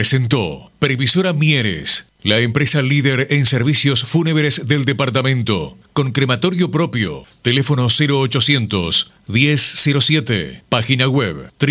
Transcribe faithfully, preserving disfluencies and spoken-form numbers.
presentó Previsora Mieres, la empresa líder en servicios fúnebres del departamento, con crematorio propio. Teléfono cero ochocientos, diez cero siete, página web